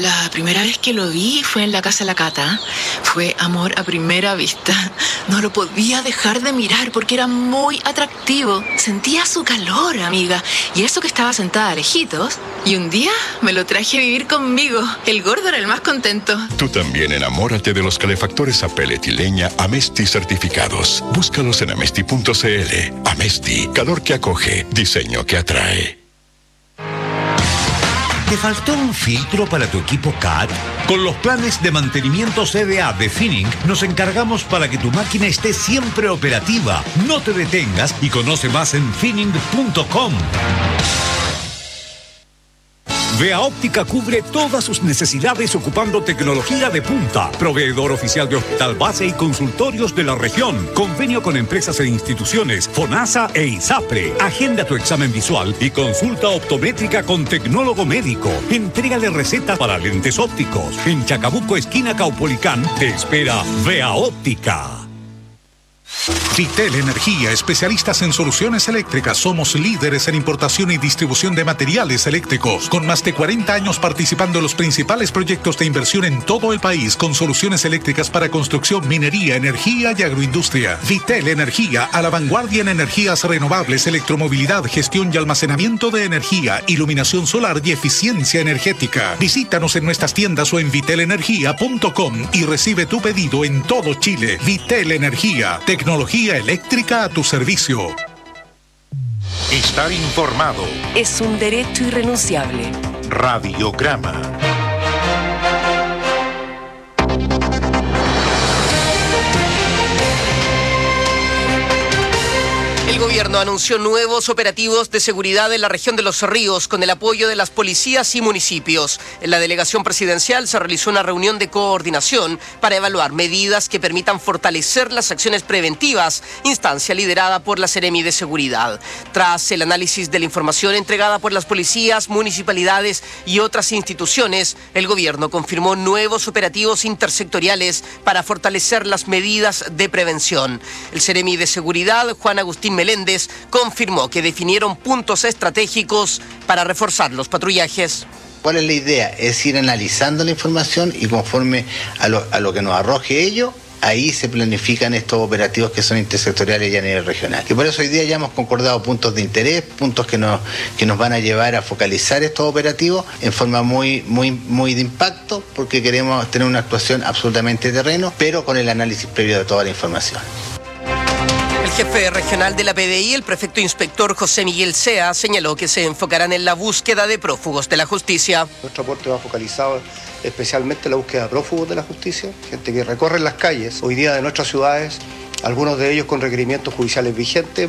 La primera vez que lo vi fue en la casa de la Cata. Fue amor a primera vista. No lo podía dejar de mirar porque era muy atractivo. Sentía su calor, amiga. Y eso que estaba sentada a lejitos. Y un día me lo traje a vivir conmigo. El gordo era el más contento. Tú también enamórate de los calefactores a pellet y leña Amesti certificados. Búscalos en amesti.cl. Amesti, calor que acoge, diseño que atrae. ¿Te faltó un filtro para tu equipo CAT? Con los planes de mantenimiento CDA de Finning nos encargamos para que tu máquina esté siempre operativa. No te detengas y conoce más en finning.com. Vea Óptica cubre todas sus necesidades ocupando tecnología de punta. Proveedor oficial de Hospital Base y consultorios de la región. Convenio con empresas e instituciones, FONASA e ISAPRE. Agenda tu examen visual y consulta optométrica con tecnólogo médico. Entrega de recetas para lentes ópticos. En Chacabuco, esquina Caupolicán, te espera Vea Óptica. Vitel Energía, especialistas en soluciones eléctricas. Somos líderes en importación y distribución de materiales eléctricos. Con más de 40 años participando en los principales proyectos de inversión en todo el país, con soluciones eléctricas para construcción, minería, energía y agroindustria. Vitel Energía, a la vanguardia en energías renovables, electromovilidad, gestión y almacenamiento de energía, iluminación solar y eficiencia energética. Visítanos en nuestras tiendas o en vitelenergia.com y recibe tu pedido en todo Chile. Vitel Energía, tecnología eléctrica a tu servicio. Estar informado es un derecho irrenunciable. Radiograma. El gobierno anunció nuevos operativos de seguridad en la región de Los Ríos con el apoyo de las policías y municipios. En la delegación presidencial se realizó una reunión de coordinación para evaluar medidas que permitan fortalecer las acciones preventivas, instancia liderada por la Seremi de Seguridad. Tras el análisis de la información entregada por las policías, municipalidades y otras instituciones, el gobierno confirmó nuevos operativos intersectoriales para fortalecer las medidas de prevención. El Seremi de Seguridad, Juan Agustín Meléndez, confirmó que definieron puntos estratégicos para reforzar los patrullajes. ¿Cuál es la idea? Es ir analizando la información y conforme a lo que nos arroje ello, ahí se planifican estos operativos que son intersectoriales y a nivel regional. Y por eso hoy día ya hemos concordado puntos de interés, puntos que nos van a llevar a focalizar estos operativos en forma muy de impacto, porque queremos tener una actuación absolutamente de terreno, pero con el análisis previo de toda la información. El jefe regional de la PDI, el prefecto inspector José Miguel Sea, señaló que se enfocarán en la búsqueda de prófugos de la justicia. Nuestro aporte va focalizado especialmente en la búsqueda de prófugos de la justicia, gente que recorre las calles hoy día de nuestras ciudades, algunos de ellos con requerimientos judiciales vigentes.